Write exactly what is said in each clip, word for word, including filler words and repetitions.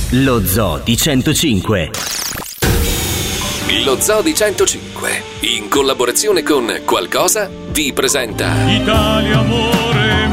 Lo Zoo di centocinque. Lo Zoo di centocinque, in collaborazione con Qualcosa, vi presenta Italia amore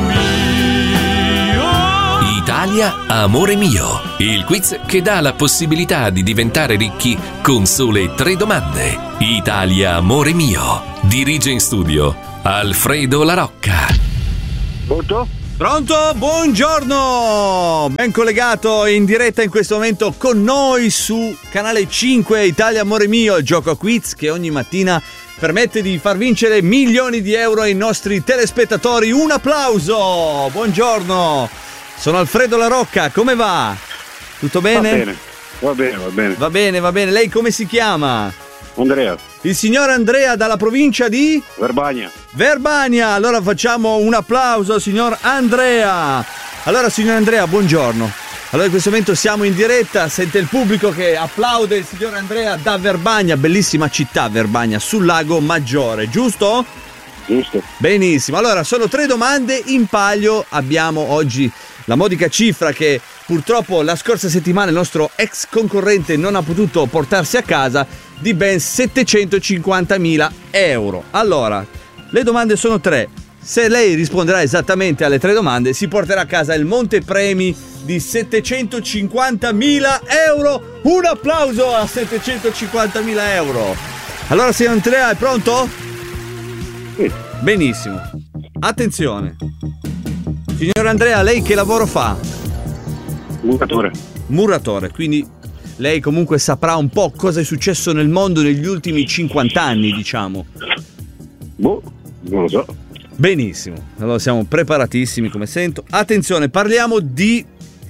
mio. Italia amore mio, il quiz che dà la possibilità di diventare ricchi con sole tre domande. Italia amore mio. Dirige in studio Alfredo La Rocca. Pronto? Pronto? Buongiorno! Ben collegato in diretta in questo momento con noi su Canale cinque Italia Amore Mio, il gioco a quiz che ogni mattina permette di far vincere milioni di euro ai nostri telespettatori. Un applauso! Buongiorno! Sono Alfredo La Rocca, come va? Tutto bene? Va bene, va bene, va bene. Va bene, va bene. Lei come si chiama? Andrea. Il signor Andrea dalla provincia di? Verbania. Verbania, allora facciamo un applauso al signor Andrea. Allora signor Andrea, buongiorno. Allora in questo momento siamo in diretta, sente il pubblico che applaude il signor Andrea da Verbania, bellissima città Verbania, sul lago Maggiore, giusto? Giusto. Benissimo, allora sono tre domande in palio, abbiamo oggi la modica cifra che purtroppo la scorsa settimana il nostro ex concorrente non ha potuto portarsi a casa, di ben settecentocinquantamila euro. Allora, le domande sono tre. Se lei risponderà esattamente alle tre domande, si porterà a casa il montepremi di settecentocinquantamila euro. Un applauso a settecentocinquantamila euro. Allora, signor Andrea, è pronto? Sì. Benissimo. Attenzione. Signor Andrea, lei che lavoro fa? Muratore. Muratore, quindi lei comunque saprà un po' cosa è successo nel mondo negli ultimi cinquanta anni, diciamo. Boh, non lo so. Benissimo, allora siamo preparatissimi come sento. Attenzione, parliamo di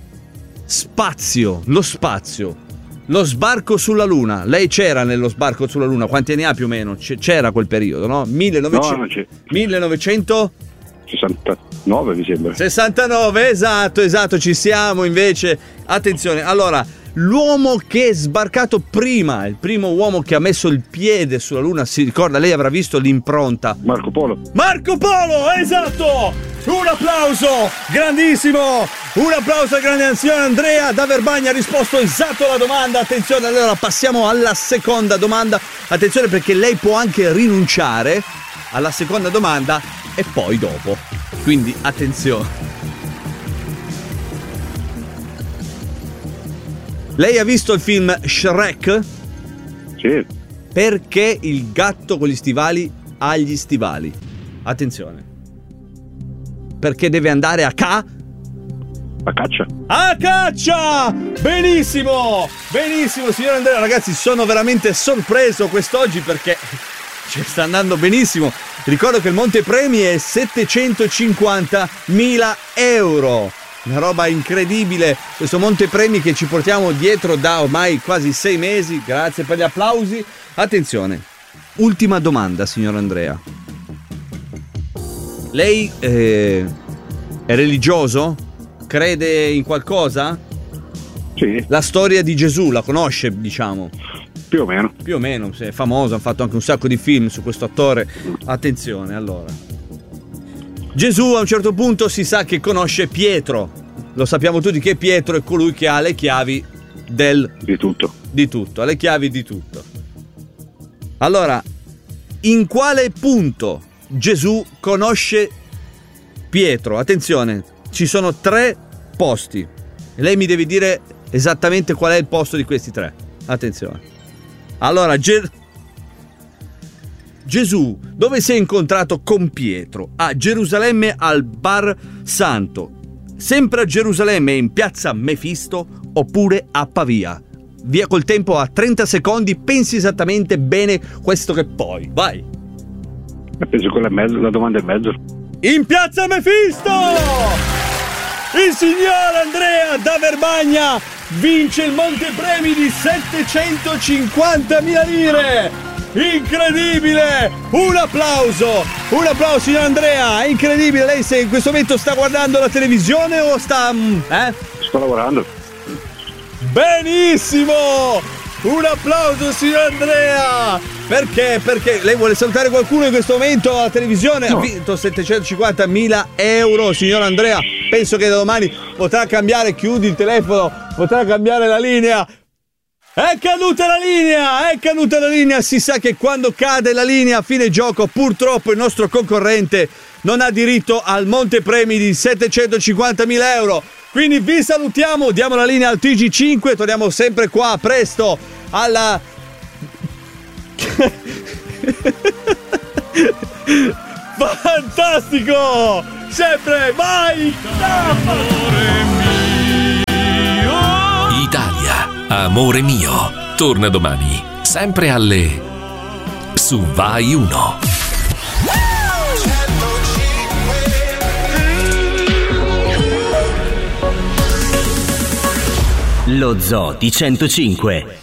spazio, lo spazio, lo sbarco sulla Luna. Lei c'era nello sbarco sulla Luna, quanti anni ha più o meno? C- c'era quel periodo, no? millenovecento No, non c'è. millenovecento sessantanove mi sembra. sessantanove, esatto, esatto, ci siamo invece. Attenzione, allora, l'uomo che è sbarcato prima, il primo uomo che ha messo il piede sulla Luna, si ricorda, lei avrà visto l'impronta. Marco Polo. Marco Polo, esatto! Un applauso, grandissimo! Un applauso al grande signor Andrea da Verbania, ha risposto esatto alla domanda. Attenzione, allora passiamo alla seconda domanda. Attenzione perché lei può anche rinunciare alla seconda domanda e poi dopo. Quindi attenzione. Lei ha visto il film Shrek? Sì. Perché il gatto con gli stivali ha gli stivali? Attenzione. Perché deve andare a ca? A caccia. A caccia! Benissimo! Benissimo, signor Andrea. Ragazzi, sono veramente sorpreso quest'oggi perché ci sta andando benissimo. Ricordo che il montepremi è settecentocinquantamila euro. Una roba incredibile, questo montepremi che ci portiamo dietro da ormai quasi sei mesi. Grazie per gli applausi. Attenzione, ultima domanda, signor Andrea. Lei eh, è religioso? Crede in qualcosa? Sì. La storia di Gesù la conosce, diciamo? Più o meno. Più o meno, è famoso, hanno fatto anche un sacco di film su questo attore. Attenzione, allora. Gesù a un certo punto si sa che conosce Pietro. Lo sappiamo tutti che Pietro è colui che ha le chiavi del... Di tutto. Di tutto, ha le chiavi di tutto. Allora, in quale punto Gesù conosce Pietro? Attenzione, ci sono tre posti. E lei mi deve dire esattamente qual è il posto di questi tre. Attenzione. Allora, Ge- Gesù, dove si è incontrato con Pietro? A Gerusalemme al Bar Santo, sempre a Gerusalemme in piazza Mefisto oppure a Pavia? Via col tempo a trenta secondi, pensi esattamente bene questo che poi. Vai. E penso quella è mezzo, la domanda è mezzo. In piazza Mefisto! Il signor Andrea da Verbania vince il montepremi di settecentocinquantamila lire! Incredibile! Un applauso! Un applauso, signor Andrea! È incredibile! Lei se in questo momento sta guardando la televisione o sta... eh? Sto lavorando. Benissimo! Un applauso, signor Andrea! Perché? Perché lei vuole salutare qualcuno in questo momento alla televisione? No. Ha vinto settecentocinquantamila euro, signor Andrea. penso che da domani potrà cambiare, chiudi il telefono, potrà cambiare la linea. È caduta la linea, è caduta la linea, si sa che quando cade la linea a fine gioco purtroppo il nostro concorrente non ha diritto al montepremi di settecentocinquantamila euro. Quindi vi salutiamo, diamo la linea al T G cinque, torniamo sempre qua presto alla... Fantastico! Sempre, vai! Italia, amore mio, torna domani, sempre alle... su Vai uno. Lo Zoo di centocinque.